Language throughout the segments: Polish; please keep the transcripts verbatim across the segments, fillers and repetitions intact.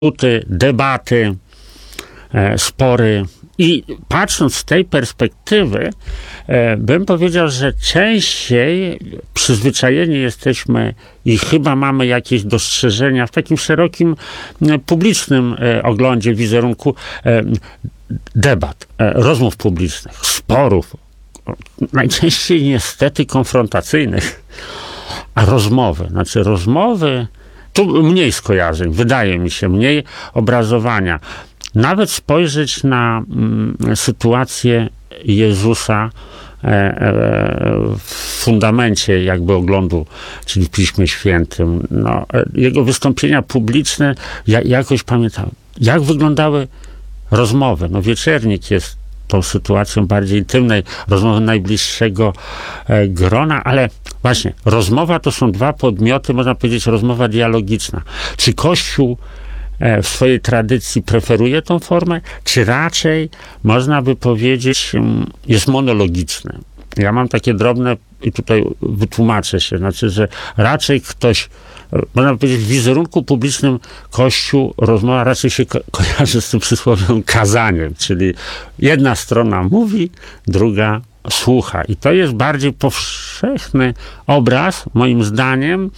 dysputy, debaty, e, spory. I patrząc z tej perspektywy, e, bym powiedział, że częściej przyzwyczajeni jesteśmy i chyba mamy jakieś dostrzeżenia w takim szerokim, e, publicznym e, oglądzie, wizerunku e, debat, e, rozmów publicznych, sporów, najczęściej niestety konfrontacyjnych, a rozmowy, znaczy rozmowy, tu mniej skojarzeń, wydaje mi się, mniej obrazowania. Nawet spojrzeć na mm, sytuację Jezusa e, e, w fundamencie jakby oglądu, czyli w Piśmie Świętym. No, e, jego wystąpienia publiczne, ja, jakoś pamiętam, jak wyglądały rozmowy. No, Wieczernik jest tą sytuacją bardziej intymnej, rozmowy najbliższego e, grona, ale właśnie, rozmowa to są dwa podmioty, można powiedzieć, rozmowa dialogiczna. Czy Kościół w swojej tradycji preferuje tą formę, czy raczej, można by powiedzieć, jest monologiczny. Ja mam takie drobne, i tutaj wytłumaczę się, znaczy, że raczej ktoś, można powiedzieć, w wizerunku publicznym Kościół, rozmowa raczej się ko- kojarzy z tym przysłowiowym kazaniem, czyli jedna strona mówi, druga słucha. I to jest bardziej powszechny obraz, moim zdaniem,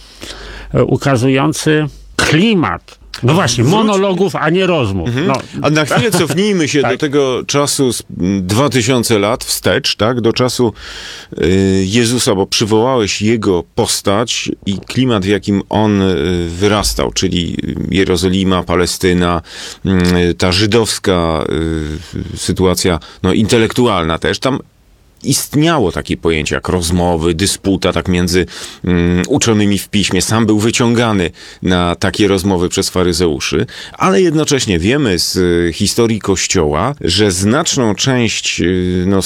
ukazujący klimat. No właśnie, monologów, a nie rozmów. Mhm. No. A na chwilę cofnijmy się tak. do tego czasu z dwa tysiące lat wstecz, tak? Do czasu y, Jezusa, bo przywołałeś jego postać i klimat, w jakim on y, wyrastał, czyli Jerozolima, Palestyna, y, ta żydowska y, sytuacja, no intelektualna też. Tam istniało takie pojęcie jak rozmowy, dysputa, tak między um, uczonymi w piśmie. Sam był wyciągany na takie rozmowy przez faryzeuszy, ale jednocześnie wiemy z y, historii Kościoła, że znaczną część y, no,